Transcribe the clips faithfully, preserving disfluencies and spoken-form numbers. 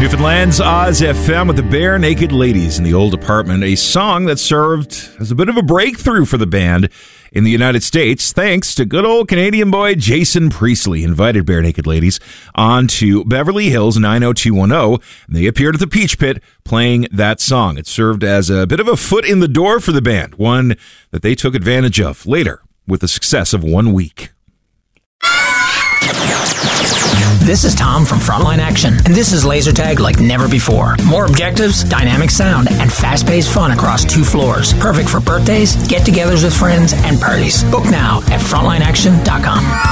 Newfoundland's Oz F M with the Bare Naked Ladies in the Old Apartment, a song that served as a bit of a breakthrough for the band in the United States, thanks to good old Canadian boy Jason Priestley. Invited Bare Naked Ladies on to Beverly Hills nine oh two one oh, and they appeared at the Peach Pit playing that song. It served as a bit of a foot in the door for the band, one that they took advantage of later with the success of One Week. This is Tom from Frontline Action, and this is laser tag like never before. More objectives, dynamic sound, and fast-paced fun across two floors. Perfect for birthdays, get-togethers with friends, and parties. Book now at frontline action dot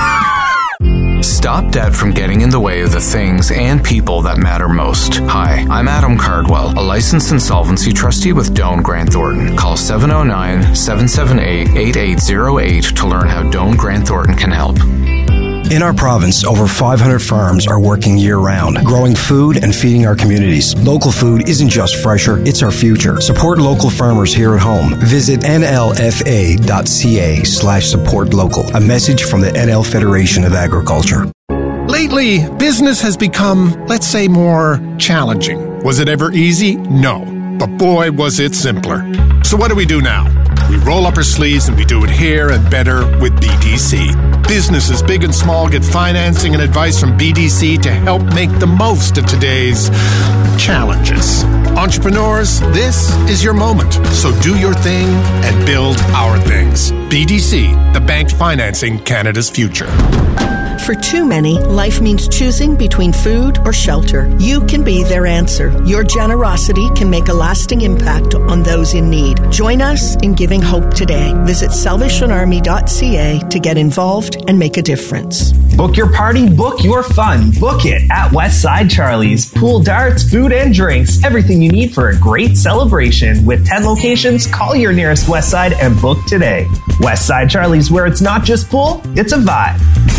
com. Stop debt from getting in the way of the things and people that matter most. Hi, I'm Adam Cardwell, a licensed insolvency trustee with Doane Grant Thornton. Call seven oh nine, seven seven eight, eight eight oh eight to learn how Doane Grant Thornton can help. In our province, over five hundred farms are working year-round, growing food and feeding our communities. Local food isn't just fresher, it's our future. Support local farmers here at home. Visit N L F A dot C A slash support local. A message from the N L Federation of Agriculture. Lately, business has become, let's say, more challenging. Was it ever easy? No. But boy, was it simpler. So what do we do now? We roll up our sleeves and we do it here and better with B D C. Businesses big and small get financing and advice from B D C to help make the most of today's challenges. Entrepreneurs, this is your moment. So do your thing and build our things. B D C, the bank financing Canada's future. For too many, life means choosing between food or shelter. You can be their answer. Your generosity can make a lasting impact on those in need. Join us in giving hope today. Visit salvation army dot c a to get involved and make a difference. Book your party, book your fun. Book it at Westside Charlie's. Pool, darts, food, and drinks. Everything you need for a great celebration. With ten locations, call your nearest Westside and book today. Westside Charlie's, where it's not just pool, it's a vibe.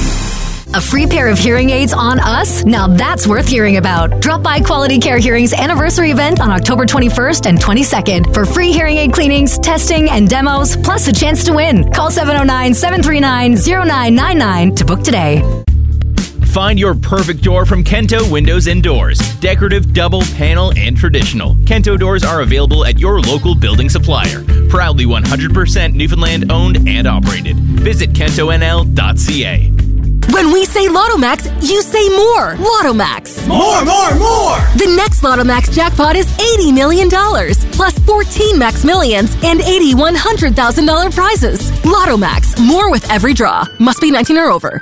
A free pair of hearing aids on us? Now that's worth hearing about. Drop by Quality Care Hearing's anniversary event on October twenty-first and twenty-second for free hearing aid cleanings, testing, and demos, plus a chance to win. Call seven oh nine, seven three nine, oh nine nine nine to book today. Find your perfect door from Kento Windows and Doors. Decorative, double, panel, and traditional. Kento doors are available at your local building supplier. Proudly one hundred percent Newfoundland owned and operated. Visit kento n l dot c a. When we say Lottomax, you say more. Lottomax. More, more, more. The next Lottomax jackpot is eighty million dollars, plus fourteen Max Millions and eighty one hundred thousand dollars prizes. Lottomax. More with every draw. Must be nineteen or over.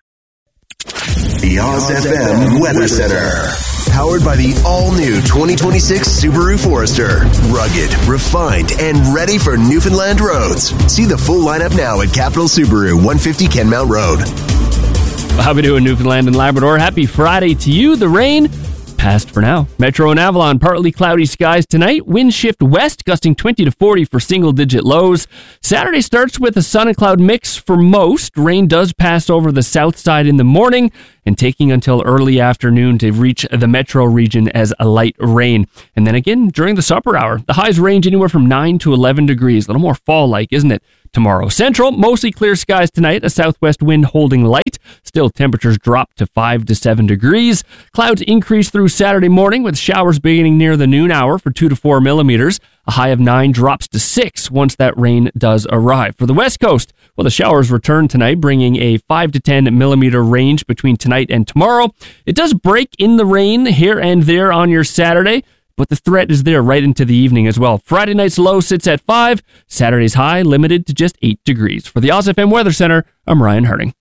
The Oz F M Weather Center. Powered by the all-new twenty twenty-six Subaru Forester. Rugged, refined, and ready for Newfoundland roads. See the full lineup now at Capital Subaru, one fifty Kenmount Road. How we doing, Newfoundland and Labrador? Happy Friday to you. The rain passed for now. Metro and Avalon, partly cloudy skies tonight. Wind shift west, gusting twenty to forty for single-digit lows. Saturday starts with a sun and cloud mix for most. Rain does pass over the south side in the morning and taking until early afternoon to reach the metro region as a light rain. And then again, during the supper hour, the highs range anywhere from nine to eleven degrees. A little more fall-like, isn't it? Tomorrow, central, mostly clear skies tonight, a southwest wind holding light. Still, temperatures drop to five to seven degrees. Clouds increase through Saturday morning with showers beginning near the noon hour for two to four millimeters. A high of nine drops to six once that rain does arrive. For the west coast, well, the showers return tonight, bringing a five to ten millimeter range between tonight and tomorrow. It does break in the rain here and there on your Saturday, but the threat is there right into the evening as well. Friday night's low sits at five. Saturday's high limited to just eight degrees. For the Oz F M Weather Center, I'm Ryan Harding.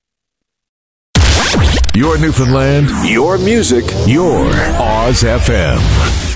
Your Newfoundland, your music, your Oz F M.